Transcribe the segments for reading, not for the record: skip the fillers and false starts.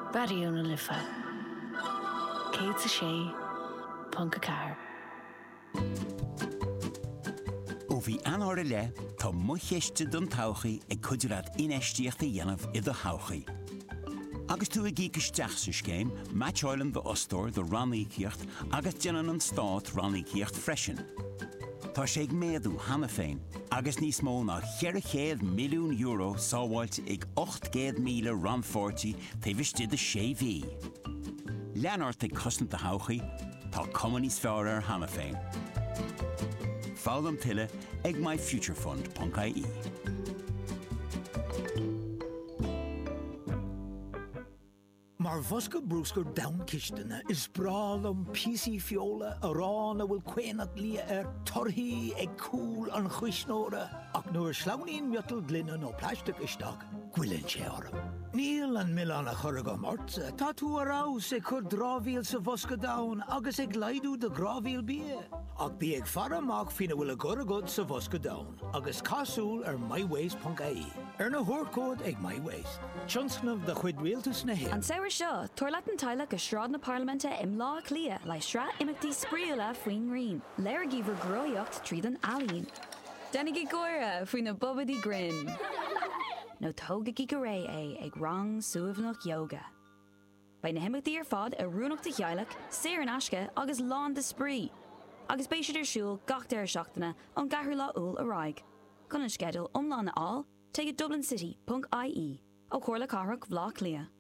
Radio na Lifa. Céad sa sé, Punca Car. Ó bhí anóra le, tá mucheiste don tauchaí ag cuidirad inéistíochta dhéanamh i do tauchaí. Agus tú a gícisteach sa scéim, matchóilim do ostóir do rannaíocht agus déanann an stát rannaíocht freisin. Tá sé ag méadú hana féin, agus níos mó ná 400 milliún euro sábháilte ag 800 míle ranfortí taobhiste de sé bhí. Leanart ag cosnú de tauchaí, tá cumanís fearr ar hana féin. Fágam tuile ag myfuturefund.ie. Mar Voska Brewsker down Kishtana is bralum PC fiola arana will quenat lia torhi e cool an Chishnora ac nur slaunin muttel glinnen o plastic istak gwillen chearum. Neil and Milan a chorga mortse tatu arau se kur dravil se Voska down agus eg laidu de gravil bie. Ac bi eg faramak fina will a goragod se Voska down agus kasul myways.ie. Na horcode eg myways. Chansnav the chud realtus na he. An saoir seo, tuairleat an taile go sráid na Parliamente im lá clia lei sra imachtaí spríola faoin rion. Léir gíomhar groíocht tríd an alíonn. Dennig I góire faoin na bobadí grin. nó tóga go ré é ag rang suamhnach yoga. Bei na himachtaí ar fad a rúnach de chealaach, séir an asce agus lán de sprí. Agus béisidir siúil gach deir seachtainna an gahar lá úl a raig. Con an skedul omlá na all, take dublincity.ie. ó chóirla carach bhlach lia.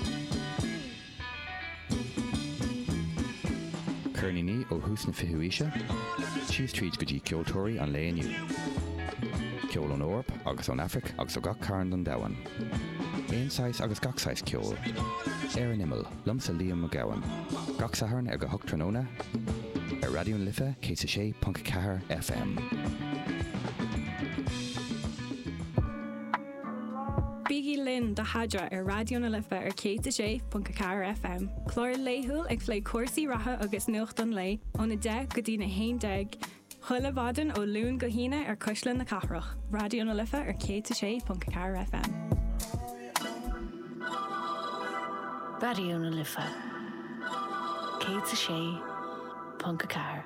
Cernini ó hús na fihuíise, sios tríd go dtí ceoltóirí an léaniu. Ceol an Orp agus an Afric agus ó gach cairn don dawan. Éonáis agus gachsáis ceol. An imil, lumsa líam a gawan. Gachsaharn ag go hocht tróna. Ar Radio Lifa, K6.4 FM. Bígí Lynn de Hadra ar Radio na Lifa ar K6.4 FM. Chlóir léithúil ag phlé cuasaí ratha agus nuacht an lei óna 10 go dtí na 11. Chuile bhadan ó lún go híine ar Cuisleán na Cathrach. Radio na Lifa ar K6.4 FM. Radio na Lifa. K6.4.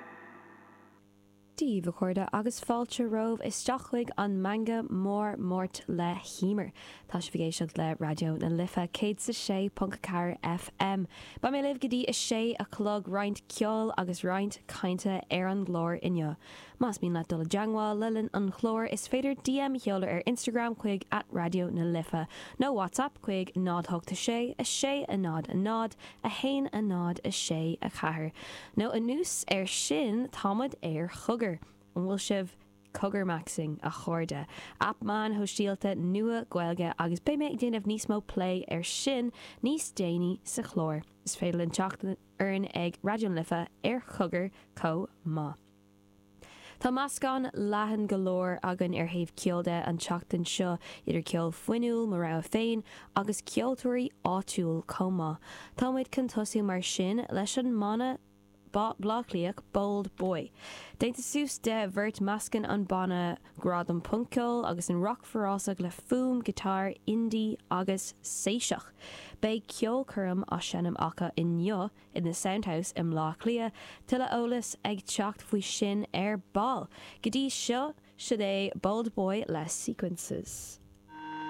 Díomh a chuirde agus fáilte romh is teachchuig an manga mórt le hímar. Tá sé bhgéisiocht le Radio na Lifa K6.4 FM. Ba mé libh go dtí is sé a chlog roint ceol agus roint cainte ar an glór inne. Más bíon le dul deangháil lilinn an chlór is féidir DM cheola ar Instagram chuig at Radio na Lifa. nó WhatsApp chuig nád thugta sé a nád a nád a hain a nád a sé a chathair. nó a nús ar sin támad ar chugar. An bhfuil sibh cogur maxing a chuirde. Appman ho síalta nua Gaeilge agus bé mé ag déanamh níos mó play ar sin níos déanaí sa chlór. Is féidir an teachtain arn ag Radio na Lifa ar chugar có má. Tá mascán leathan golóir agan ar thaobh ceolde an teachtain seo idir ceol foiiniúil mar raibh féin agus ceoltóirí áitiúil comá. Tá muid chun tosú mar sin leis an mana blachliach Bold Boy. Déanta sús de bhirt mascan an bana grad an punkol agus an rock forrásach le fum, guitar, indie agus séiseach. Bei ceol curm a senam acha inneo in the Soundhouse im Lachlia tilla ólas ag teacht faoi sin ar ball. Gidí seo siad é Bold Boy le sequences.